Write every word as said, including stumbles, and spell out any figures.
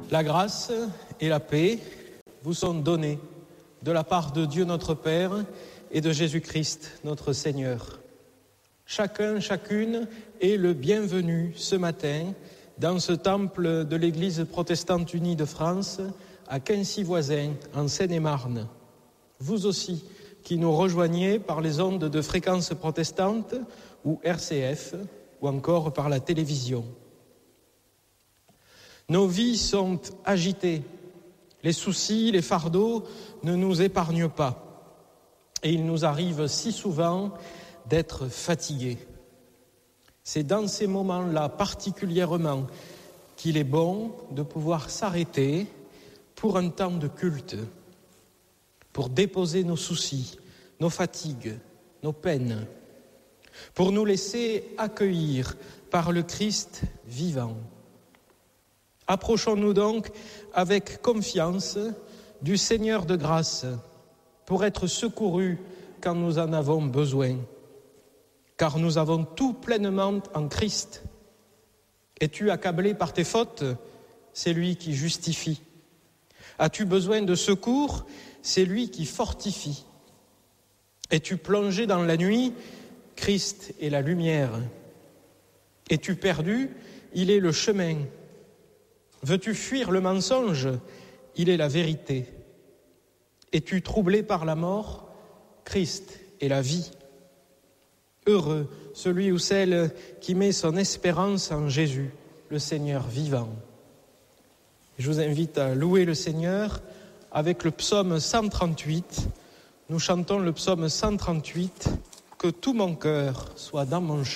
La grâce et la paix vous sont données de la part de Dieu notre Père et de Jésus-Christ notre Seigneur. Chacun, chacune est le bienvenu ce matin dans ce temple de l'Église protestante unie de France à Quincy-Voisin, en Seine-et-Marne. Vous aussi, qui nous rejoignez par les ondes de fréquence protestante ou R C F, ou encore par la télévision. Nos vies sont agitées, les soucis, les fardeaux ne nous épargnent pas. Et il nous arrive si souvent d'être fatigués. C'est dans ces moments-là particulièrement qu'il est bon de pouvoir s'arrêter pour un temps de culte, pour déposer nos soucis, nos fatigues, nos peines, pour nous laisser accueillir par le Christ vivant. Approchons-nous donc avec confiance du Seigneur de grâce pour être secourus quand nous en avons besoin. Car nous avons tout pleinement en Christ. Es-tu accablé par tes fautes? C'est lui qui justifie. As-tu besoin de secours? C'est lui qui fortifie. Es-tu plongé dans la nuit? Christ est la lumière. Es-tu perdu? Il est le chemin. Veux-tu fuir le mensonge? Il est la vérité. Es-tu troublé par la mort? Christ est la vie. Heureux celui ou celle qui met son espérance en Jésus, le Seigneur vivant. Je vous invite à louer le Seigneur avec le psaume cent trente-huit. Nous chantons le psaume cent trente-huit, « Que tout mon cœur soit dans mon chant ».